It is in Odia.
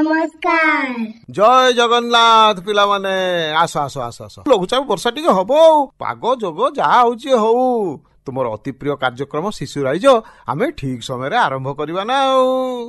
ନମସ୍କାର। ଜୟ ଜଗନ୍ନାଥ ପିଲାମାନେ, ଆସ ଆସ ଆସ ଆସ। ଲଘୁଚାପ ବର୍ଷା ଟିକେ ହବ ଆଉ, ପାଗ ଯୋଗ ଯାହା ହଉଛି ହଉ। ତୁମର ଅତି ପ୍ରିୟ କାର୍ଯ୍ୟକ୍ରମ ଶିଶୁ ରାଇଜ ଆମେ ଠିକ ସମୟରେ ଆରମ୍ଭ କରିବା ନା ଆଉ।